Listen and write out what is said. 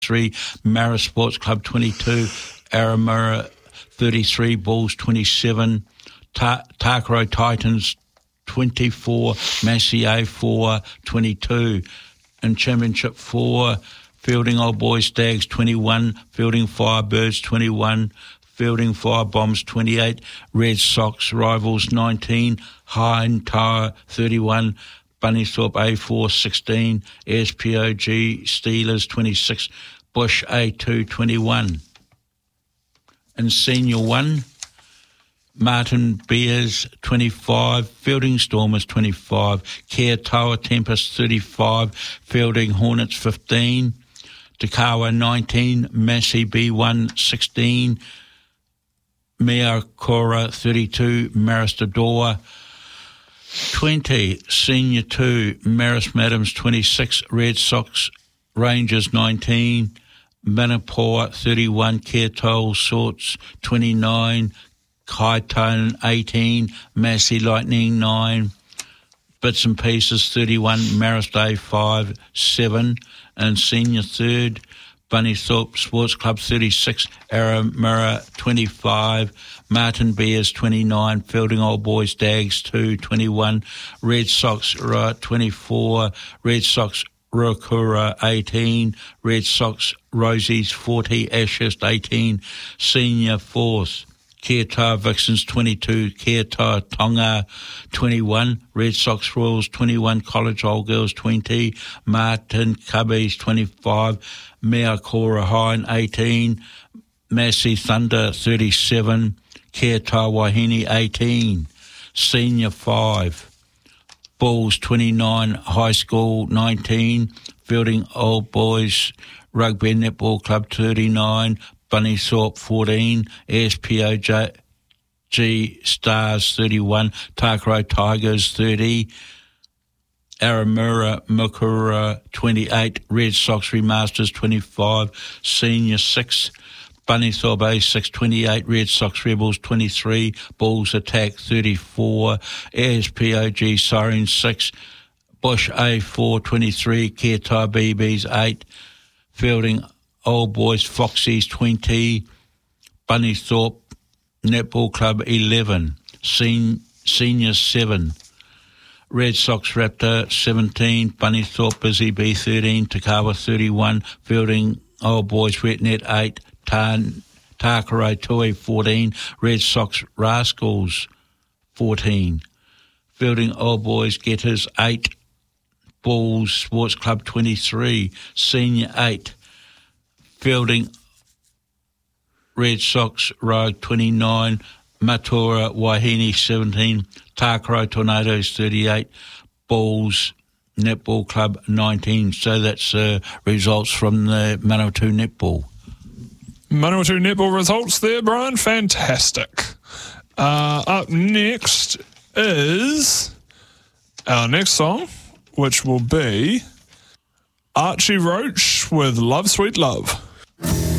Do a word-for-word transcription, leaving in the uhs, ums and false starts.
three, Mara Sports Club twenty-two, Aramura thirty-three, Bulls twenty-seven, Ta- Takaro Titans twenty-four, Massey four, twenty-two. In Championship four, Fielding Old Boys Stags twenty-one, Fielding Firebirds twenty-one, Fielding Firebombs twenty-eight, Red Sox Rivals nineteen, Hine Tower thirty-one, Bunnythorpe A four sixteen, S P O G Steelers twenty-six, Bush A two twenty-one. In Senior one, Martin Bears twenty-five, Fielding Stormers twenty-five, Care Tower Tempest thirty-five, Fielding Hornets fifteen, Takawa nineteen, Massey B one sixteen, Miakora thirty-two, Maristador twenty, Senior two, Maris Madams twenty-six, Red Sox Rangers nineteen, Manipur thirty-one, Kertol Sorts twenty-nine, Kaitone eighteen, Massey Lightning nine, Bits and Pieces thirty-one, Maris Day five, seven, and Senior third, Bunnythorpe Sports Club thirty-six, Aramura twenty-five, Martin Bears twenty-nine, Fielding Old Boys Dags two, twenty-one, Red Sox twenty-four, Red Sox Ruakura eighteen, Red Sox Rosies forty, Ashurst eighteen, Senior fourth, Kirtar Vixens twenty-two, Kirtar Tonga twenty-one, Red Sox Royals twenty-one, College Old Girls twenty, Martin Cubbies twenty-five, Miakora Hine eighteen, Massey Thunder thirty-seven, Kirtar Wahine eighteen, Senior five, Bulls twenty-nine, High School nineteen, Fielding Old Boys Rugby Netball Club thirty-nine, Bunnythorpe fourteen, S P O G Stars thirty-one, Takaro Tigers thirty, Aramura Mukura twenty-eight, Red Sox Remasters twenty-five, Senior six, Bunnythorpe A six twenty-eight, Red Sox Rebels twenty-three, Bulls Attack thirty-four, S P O G Siren six, Bush A four twenty-three, Kirtar B Bs eight, Fielding Old Boys Foxies twenty, Bunnythorpe Netball Club eleven, Sen- Senior seven, Red Sox Raptor seventeen, Bunnythorpe Busy B thirteen, Takawa thirty-one, Fielding Old Boys Wet Net eight, Tan- Takaro Toi fourteen, Red Sox Rascals fourteen, Fielding Old Boys Getters eight, Bulls Sports Club twenty-three, Senior eight, Fielding Red Sox Rogue twenty-nine, Matura Wahine seventeen, Takaro Tornadoes thirty-eight, Bulls Netball Club nineteen. So that's uh, results from the Manawatu Netball. Manawatu Netball results there, Brian. Fantastic. Uh, up next is our next song, which will be Archie Roach with Love Sweet Love.